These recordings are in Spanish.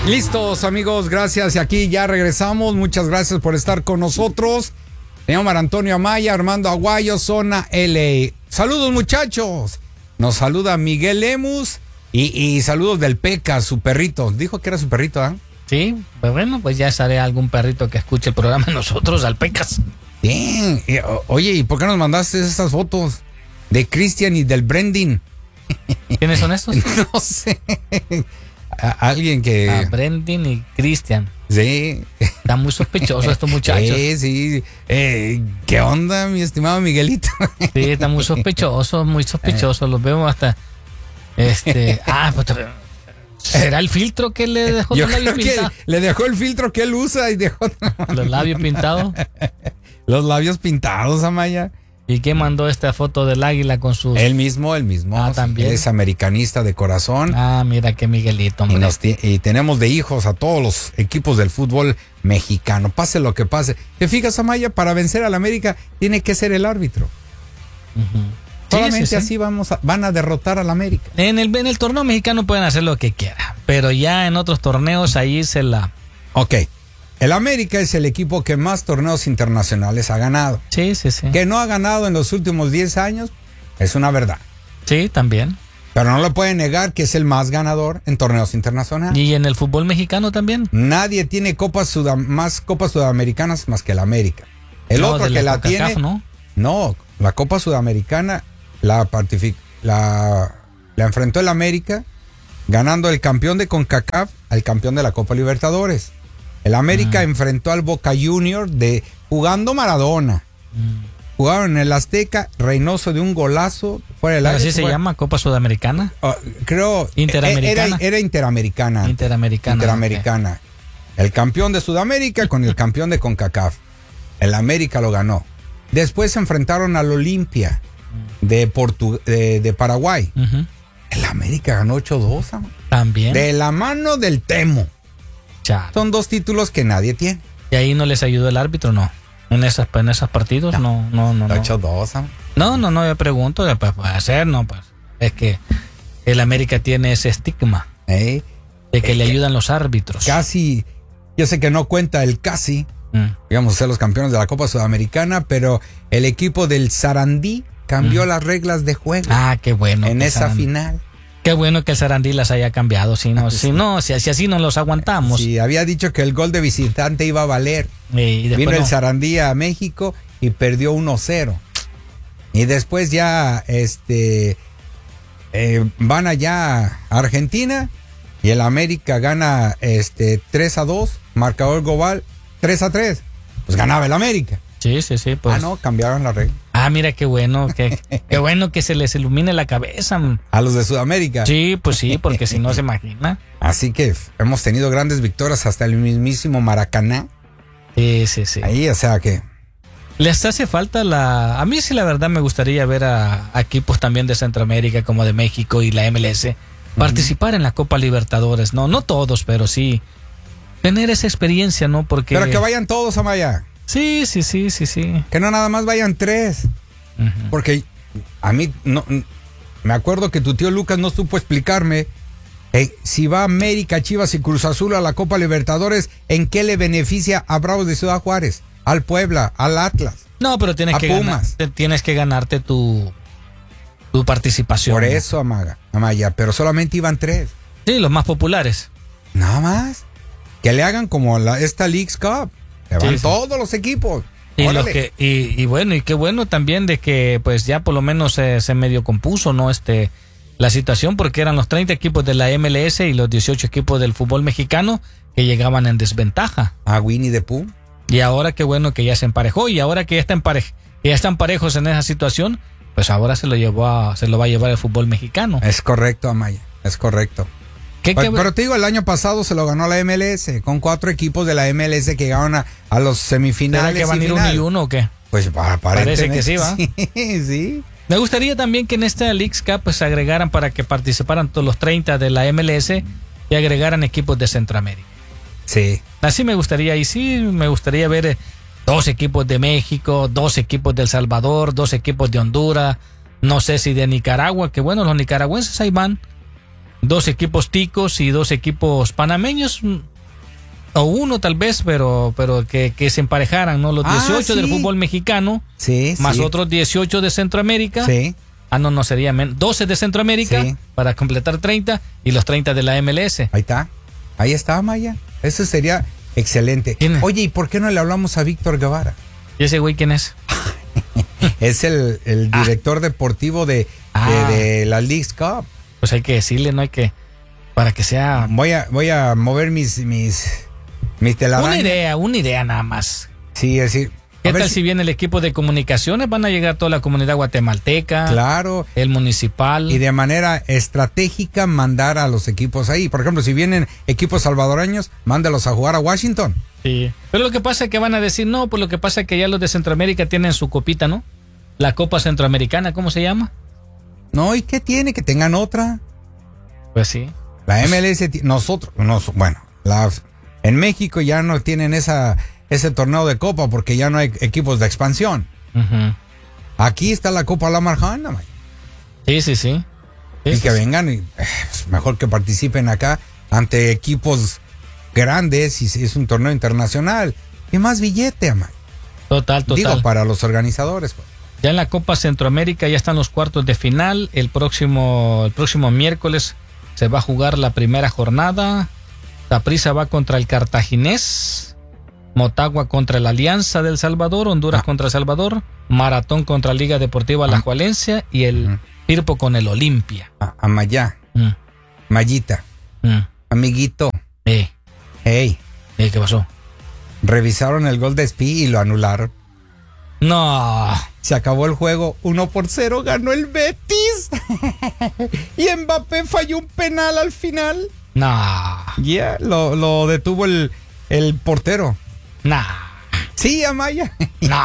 Listos, amigos, gracias. Y aquí ya regresamos. Muchas gracias por estar con nosotros. Señor Antonio Amaya, Armando Aguayo, Zona LA. Saludos, muchachos. Nos saluda Miguel Lemus y saludos del Peca, su perrito. Dijo que era su perrito, ¿ah? Sí, pues bueno, pues ya sale algún perrito que escuche el programa de nosotros, al Pecas. Bien. Oye, ¿y por qué nos mandaste esas fotos de Cristian y del Brendan? ¿Quiénes son estos? No sé. Alguien que... Brendan y Cristian. Sí. Están muy sospechosos estos muchachos. Sí. ¿Qué onda, mi estimado Miguelito? Sí, están muy sospechosos, Los vemos hasta... pues, ¿será el filtro que le dejó los labios pintados? Le dejó el filtro que él usa y dejó... Los labios pintados. Los labios pintados, Amaya. ¿Y qué mandó esta foto del águila con sus...? Él mismo. Ah, también. Él es americanista de corazón. Ah, mira qué Miguelito, hombre. Y tenemos de hijos a todos los equipos del fútbol mexicano. Pase lo que pase. ¿Te fijas, Amaya? Para vencer al América tiene que ser el árbitro. Uh-huh. Solamente así van a derrotar al América. En el torneo mexicano pueden hacer lo que quieran, pero ya en otros torneos ahí se la... Ok. El América es el equipo que más torneos internacionales ha ganado. Sí. Que no ha ganado en los últimos 10 años, es una verdad. Sí, también. Pero no lo puede negar que es el más ganador en torneos internacionales. ¿Y en el fútbol mexicano también? Nadie tiene más copas sudamericanas más que el América. El otro que la tiene... No, la Copa Sudamericana la enfrentó el América ganando el campeón de CONCACAF al campeón de la Copa Libertadores. El América enfrentó al Boca Juniors jugando Maradona. Jugaron en el Azteca, Reynoso de un golazo fuera del área. ¿Así se llama? ¿Copa Sudamericana? Creo. Interamericana. Era Interamericana. Interamericana. Okay. El campeón de Sudamérica con el campeón de CONCACAF. El América lo ganó. Después se enfrentaron al Olimpia de Paraguay. Uh-huh. El América ganó 8-2. También. De la mano del Temo. Chale. Son 2 títulos que nadie tiene. ¿Y ahí no les ayudó el árbitro? No. En esos partidos, no. 8-2. No, yo pregunto, pues puede ser, no, pues. Es que el América tiene ese estigma de que le ayudan los árbitros. Casi, yo sé que no cuenta el casi, digamos, ser los campeones de la Copa Sudamericana, pero el equipo del Sarandí cambió las reglas de juego. Ah, qué bueno. En esa final. Qué bueno que el Sarandí las haya cambiado, si así no los aguantamos. Sí, había dicho que el gol de visitante iba a valer. Y vino el Sarandí a México y perdió 1-0. Y después ya van allá a Argentina y el América gana 3-2, marcador global 3-3. Pues ganaba el América. Sí, pues. No, cambiaron la regla. Mira qué bueno, qué bueno que se les ilumine la cabeza. A los de Sudamérica. Sí, pues sí, porque si no se imagina. Así que hemos tenido grandes victorias hasta el mismísimo Maracaná. Sí. Ahí, o sea que... Les hace falta a mí sí, la verdad, me gustaría ver a equipos también de Centroamérica como de México y la MLS participar en la Copa Libertadores. No todos, pero sí tener esa experiencia, ¿no? Porque... Pero que vayan todos, Amaya. Sí. Que no nada más vayan 3. Uh-huh. Porque a mí no me acuerdo que tu tío Lucas no supo explicarme si va América, Chivas y Cruz Azul a la Copa Libertadores, ¿en qué le beneficia a Bravos de Ciudad Juárez, al Puebla, al Atlas? No, pero tienes que ganarte tu participación. Por eso, Amaya, pero solamente iban 3. Sí, los más populares. Nada más. Que le hagan como esta Leagues Cup. Van todos los equipos. Y bueno, y qué bueno también de que pues ya por lo menos se medio compuso, ¿no? La situación, porque eran los 30 equipos de la MLS y los 18 equipos del fútbol mexicano que llegaban en desventaja. Winnie the Pooh. Y ahora qué bueno que ya se emparejó, y ahora que ya están parejos en esa situación, pues ahora se lo va a llevar el fútbol mexicano. Es correcto, Amaya, es correcto. Pero te digo, el año pasado se lo ganó la MLS, con 4 equipos de la MLS que llegaron a los semifinales. ¿Será que van a ir 1 y 1 o qué? Pues parece que sí, ¿va? Sí. Me gustaría también que en esta Leagues Cup pues agregaran, para que participaran todos los 30 de la MLS, y agregaran equipos de Centroamérica. Sí. Así me gustaría, y sí me gustaría ver 2 equipos de México, 2 equipos de El Salvador, 2 equipos de Honduras, no sé si de Nicaragua, que bueno, los nicaragüenses ahí van. 2 equipos ticos y 2 equipos panameños, o uno tal vez, pero que se emparejaran, ¿no? Los 18 del fútbol mexicano, más otros 18 de Centroamérica. Sí. No sería 12 de Centroamérica para completar 30 y los 30 de la MLS. Ahí está, Maya. Eso sería excelente. Oye, ¿y por qué no le hablamos a Víctor Guevara? ¿Y ese güey quién es? Es el director deportivo de la Leagues Cup. Pues hay que decirle, no hay que, para que sea. Voy a mover mis telarañas. Una idea nada más. Sí, es decir. ¿Qué tal si viene el equipo de comunicaciones? Van a llegar toda la comunidad guatemalteca. Claro. El municipal. Y de manera estratégica mandar a los equipos ahí. Por ejemplo, si vienen equipos salvadoreños, mándalos a jugar a Washington. Sí. Pero lo que pasa es que van a decir, no, pues lo que pasa es que ya los de Centroamérica tienen su copita, ¿no? La Copa Centroamericana, ¿cómo se llama? No, ¿y qué tiene? Que tengan otra. Pues sí. La MLS, en México ya no tienen ese torneo de Copa porque ya no hay equipos de expansión. Uh-huh. Aquí está la Copa La Marjana. Sí. Y que vengan, y mejor que participen acá ante equipos grandes y es un torneo internacional. Y más billete, man. Total. Digo, para los organizadores. Pues. Ya en la Copa Centroamérica ya están los cuartos de final. El próximo miércoles se va a jugar la primera jornada. Saprissa va contra el Cartaginés. Motagua contra la Alianza del Salvador. Honduras contra El Salvador. Maratón contra Liga Deportiva Alajuelense. Y el Firpo con el Olimpia. Amayá. Mayita. Amiguito. Hey. ¿Qué pasó? Revisaron el gol de Spi y lo anularon. No. Se acabó el juego 1-0, ganó el Betis. Y Mbappé falló un penal al final. No. Lo detuvo el portero. No. Sí, Amaya. No.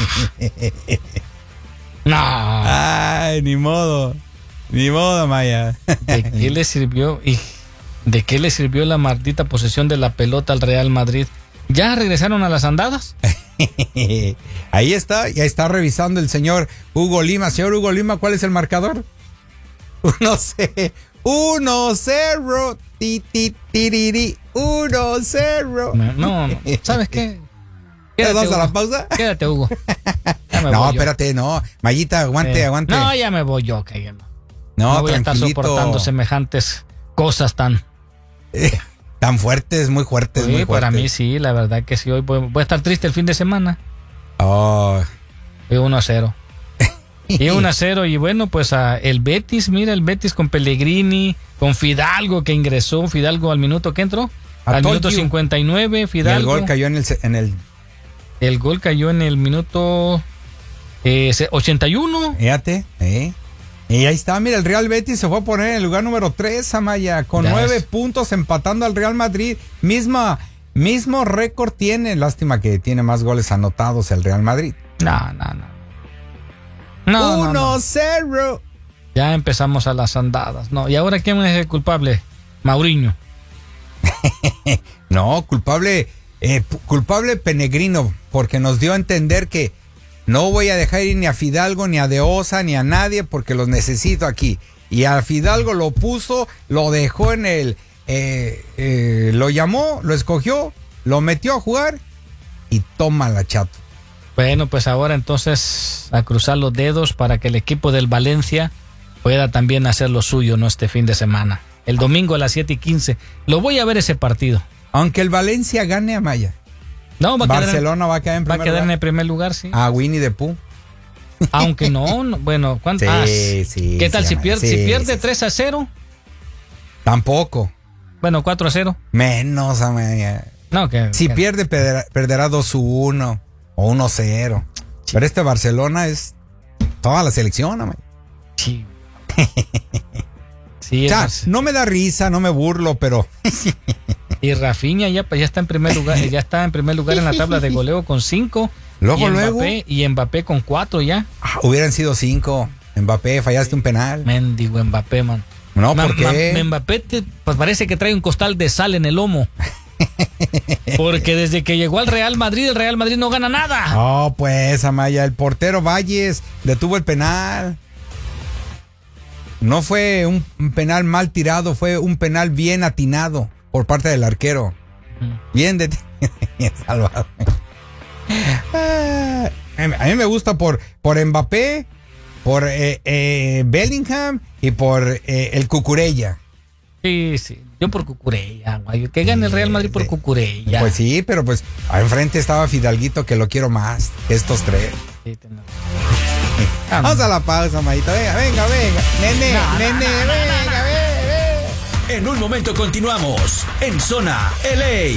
No. Ay, ni modo, Amaya. ¿De qué le sirvió? ¿De qué le sirvió la maldita posesión de la pelota al Real Madrid? ¿Ya regresaron a las andadas? Ahí está, ya está revisando el señor Hugo Lima. Señor Hugo Lima, ¿cuál es el marcador? 1-0. 1-0. No. ¿Sabes qué? ¿Vamos a la pausa? Quédate, Hugo. No, espérate, no. Mayita, aguante. No, ya me voy yo, cayendo. No, voy a estar soportando semejantes cosas tan fuertes, muy fuertes. Sí, para mí sí, la verdad que sí. Hoy voy a estar triste el fin de semana. Oh. Y 1-0. Y 1-0. Y bueno, pues el Betis, mira, el Betis con Pellegrini, con Fidalgo que ingresó. Fidalgo al minuto que entró. Al minuto 59, Fidalgo. Y el gol cayó El gol cayó en el minuto 81. Fíjate, Y ahí está, mira, el Real Betis se fue a poner en el lugar número 3, Amaya, con 9 puntos, empatando al Real Madrid. Mismo récord tiene, lástima que tiene más goles anotados el Real Madrid. No. 1-0. Ya empezamos a las andadas. No, ¿y ahora quién es el culpable? Mauriño. No, culpable Penegrino, porque nos dio a entender que no voy a dejar ir ni a Fidalgo, ni a De Osa, ni a nadie, porque los necesito aquí. Y a Fidalgo lo puso, lo dejó en lo llamó, lo escogió, lo metió a jugar y tómala, chato. Bueno, pues ahora entonces a cruzar los dedos para que el equipo del Valencia pueda también hacer lo suyo, ¿no? Este fin de semana. El domingo a las 7:15. Lo voy a ver ese partido. Aunque el Valencia gane, Amaya. No, Barcelona va a quedar en primer lugar. Va a quedar en el primer lugar, sí. A Winnie the Pooh. Aunque no, bueno, ¿cuánto? Sí, ¿qué tal si Amaya, pierde 3-0? Tampoco. Bueno, 4-0. Menos, Amaya. No, si pierde, perderá 2-1 o 1-0. Sí. Pero este Barcelona es toda la selección, Amaya. Sí. Sí, o sea, no me da risa, no me burlo, pero y Rafinha ya está en primer lugar, en la tabla de goleo con 5. Luego. Y Mbappé con 4 ya. Hubieran sido 5. Mbappé, fallaste un penal. Mendigo Mbappé, man. No, ¿por qué? Mbappé pues parece que trae un costal de sal en el lomo. Porque desde que llegó al Real Madrid, el Real Madrid no gana nada. Oh, pues, Amaya, el portero Valles detuvo el penal. no fue un penal mal tirado, fue un penal bien atinado por parte del arquero. Bien salvado. A mí me gusta por Mbappé, por Bellingham y por el Cucurella. Sí, yo por Cucurella, que gane el Real Madrid por Cucurella. Pues sí, pero pues enfrente estaba Fidalguito, que lo quiero más, estos tres. Sí, vamos a la pausa, Mayito. Venga. Nene, venga. En un momento continuamos en Zona LA.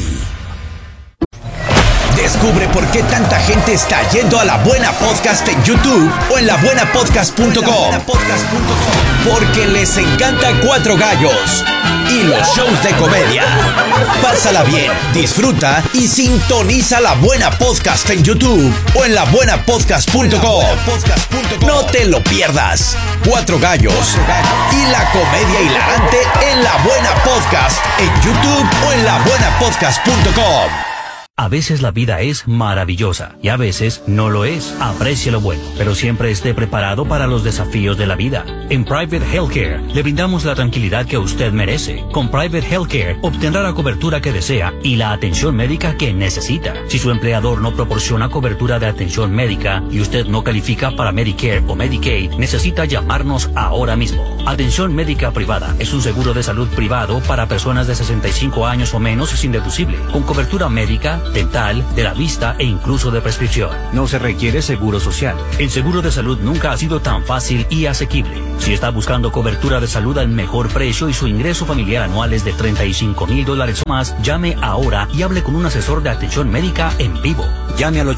Descubre por qué tanta gente está yendo a La Buena Podcast en YouTube o en labuenapodcast.com. Porque les encanta Cuatro Gallos y los shows de comedia. Pásala bien, disfruta y sintoniza La Buena Podcast en YouTube o en labuenapodcast.com. No te lo pierdas. Cuatro Gallos y la comedia hilarante en La Buena Podcast en YouTube o en labuenapodcast.com. A veces la vida es maravillosa y a veces no lo es. Aprecie lo bueno, pero siempre esté preparado para los desafíos de la vida. En Private Healthcare le brindamos la tranquilidad que usted merece. Con Private Healthcare obtendrá la cobertura que desea y la atención médica que necesita. Si su empleador no proporciona cobertura de atención médica y usted no califica para Medicare o Medicaid, necesita llamarnos ahora mismo. Atención médica privada es un seguro de salud privado para personas de 65 años o menos sin deducible, con cobertura médica, dental, de la vista e incluso de prescripción. No se requiere seguro social. El seguro de salud nunca ha sido tan fácil y asequible. Si está buscando cobertura de salud al mejor precio y su ingreso familiar anual es de $35,000 o más, llame ahora y hable con un asesor de atención médica en vivo. Llame al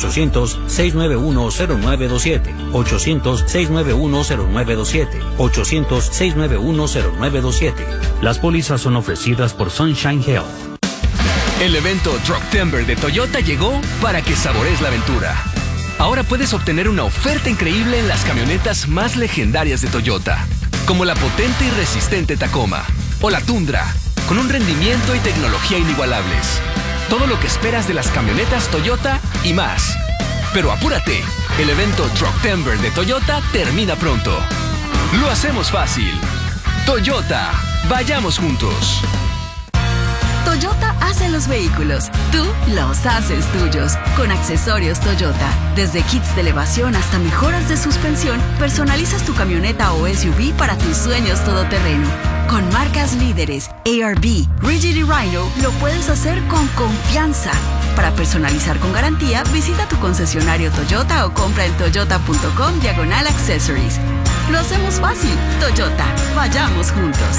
800-691-0927, 800-691-0927, 800-691-0927. Las pólizas son ofrecidas por Sunshine Health. El evento Trucktember de Toyota llegó para que saborees la aventura. Ahora puedes obtener una oferta increíble en las camionetas más legendarias de Toyota, como la potente y resistente Tacoma o la Tundra, con un rendimiento y tecnología inigualables. Todo lo que esperas de las camionetas Toyota y más. Pero apúrate, el evento Trucktember de Toyota termina pronto. Lo hacemos fácil. Toyota, vayamos juntos. Toyota hace los vehículos, tú los haces tuyos. Con accesorios Toyota, desde kits de elevación hasta mejoras de suspensión, personalizas tu camioneta o SUV para tus sueños todoterreno. Con marcas líderes, ARB, Rigid y Rhino, lo puedes hacer con confianza. Para personalizar con garantía, visita tu concesionario Toyota o compra en toyota.com/accessories. Lo hacemos fácil. Toyota, vayamos juntos.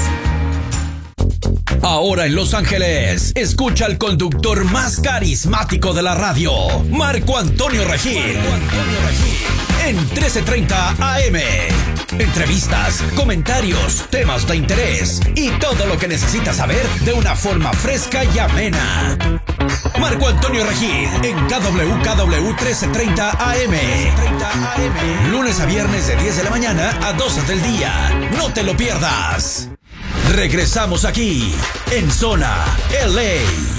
Ahora en Los Ángeles, escucha al conductor más carismático de la radio, Marco Antonio Regil. En 1330 AM. Entrevistas, comentarios, temas de interés y todo lo que necesitas saber de una forma fresca y amena. Marco Antonio Regil en KWKW 1330 AM. Lunes a viernes de 10 de la mañana a 12 del día. No te lo pierdas. Regresamos aquí en Zona LA.